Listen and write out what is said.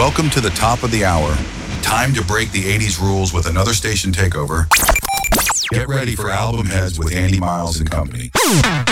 Welcome to the top of the hour. Time to break the 80s rules with another station takeover. Get ready for Album Heads with Andy Miles and Company.